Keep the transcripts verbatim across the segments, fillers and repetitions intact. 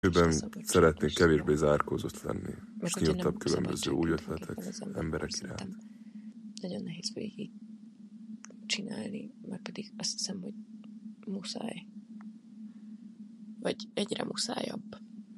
Jövőben szeretnék kevésbé zárkózott lenni, és nyíltabb különböző új ötletek, emberek iránt. Nagyon nehéz végig csinálni, mert pedig azt hiszem, hogy muszáj. Vagy egyre muszájabb.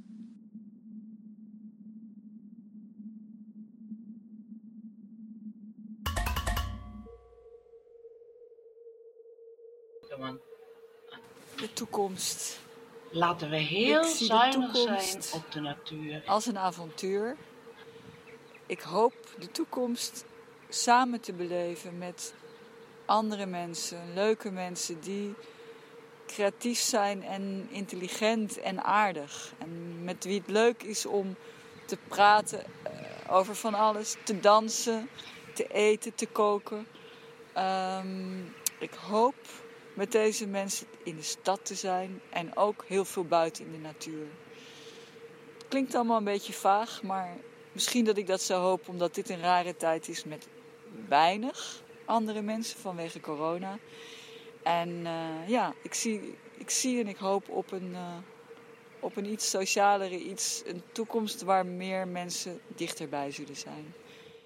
De toekomst. Laten we heel zuinig zijn op de natuur. Als een avontuur. Ik hoop de toekomst samen te beleven met andere mensen, leuke mensen die creatief zijn en intelligent en aardig. En met wie het leuk is om te praten over van alles, te dansen, te eten, te koken. Um, ik hoop met deze mensen in de stad te zijn en ook heel veel buiten in de natuur. Klinkt allemaal een beetje vaag, maar misschien dat ik dat zou hopen omdat dit een rare tijd is met weinig andere mensen vanwege corona. En uh, ja, ik zie, ik zie en ik hoop op een, uh, op een iets socialere, iets, een toekomst waar meer mensen dichterbij zullen zijn.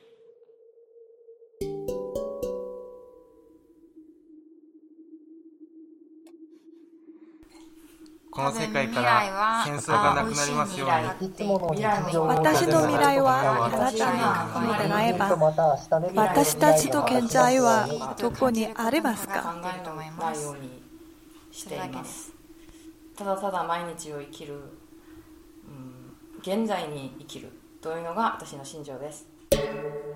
この世界から戦争がなくなりますように。 私の未来はあなたに囲まれないば、私たちの現在はどこにありますか？ 考えないようにしています。ただただ毎日を生きる、うん、現在に生きるというのが私の信条です。